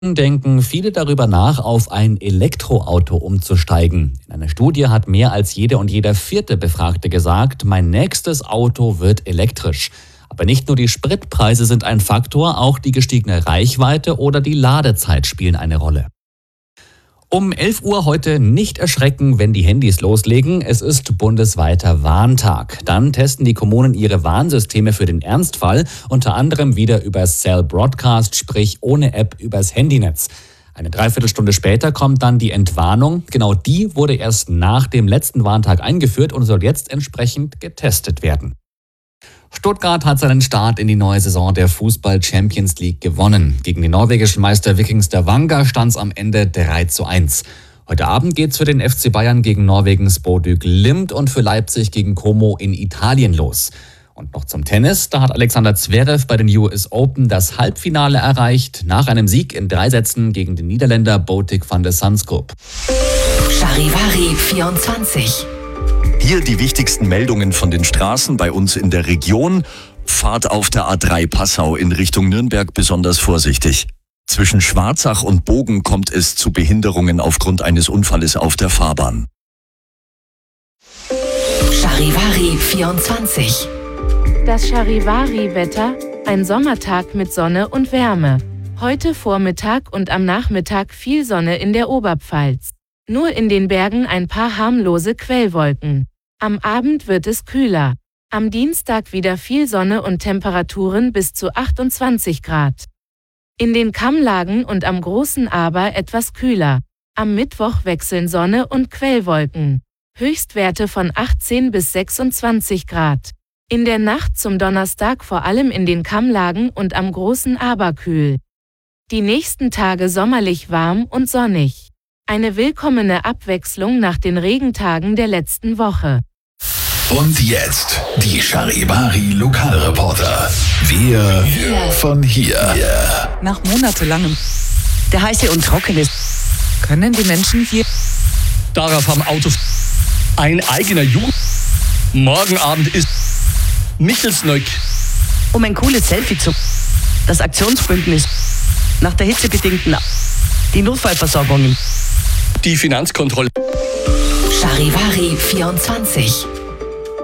Denken viele darüber nach, auf ein Elektroauto umzusteigen. In einer Studie hat mehr als jede und jeder vierte Befragte gesagt, mein nächstes Auto wird elektrisch. Aber nicht nur die Spritpreise sind ein Faktor, auch die gestiegene Reichweite oder die Ladezeit spielen eine Rolle. Um 11 Uhr heute nicht erschrecken, wenn die Handys loslegen. Es ist bundesweiter Warntag. Dann testen die Kommunen ihre Warnsysteme für den Ernstfall, unter anderem wieder über Cell Broadcast, sprich ohne App übers Handynetz. Eine Dreiviertelstunde später kommt dann die Entwarnung. Genau die wurde erst nach dem letzten Warntag eingeführt und soll jetzt entsprechend getestet werden. Stuttgart hat seinen Start in die neue Saison der Fußball-Champions League gewonnen. Gegen den norwegischen Meister Vikings Stavanger stand es am Ende 3:1. Heute Abend geht's für den FC Bayern gegen Norwegens Bodø Glimt und für Leipzig gegen Como in Italien los. Und noch zum Tennis, da hat Alexander Zverev bei den US Open das Halbfinale erreicht, nach einem Sieg in 3 Sätzen gegen den Niederländer Botic van de Zandschulp. Charivari 24. Hier die wichtigsten Meldungen von den Straßen bei uns in der Region. Fahrt auf der A3 Passau in Richtung Nürnberg besonders vorsichtig. Zwischen Schwarzach und Bogen kommt es zu Behinderungen aufgrund eines Unfalles auf der Fahrbahn. Charivari 24. Das Charivari-Wetter, ein Sommertag mit Sonne und Wärme. Heute Vormittag und am Nachmittag viel Sonne in der Oberpfalz. Nur in den Bergen ein paar harmlose Quellwolken. Am Abend wird es kühler. Am Dienstag wieder viel Sonne und Temperaturen bis zu 28 Grad. In den Kammlagen und am Großen Aber etwas kühler. Am Mittwoch wechseln Sonne und Quellwolken. Höchstwerte von 18 bis 26 Grad. In der Nacht zum Donnerstag vor allem in den Kammlagen und am Großen Aber kühl. Die nächsten Tage sommerlich warm und sonnig. Eine willkommene Abwechslung nach den Regentagen der letzten Woche. Und jetzt die Charivari Lokalreporter. Wir von hier. Nach monatelangem der heiße und trockene können die Menschen hier darauf am Auto ein eigener Jugend. Morgen Abend ist Michelsnöck. um ein cooles Selfie zu. Das Aktionsbündnis nach der hitzebedingten die Notfallversorgung. Die Finanzkontrolle. Charivari 24.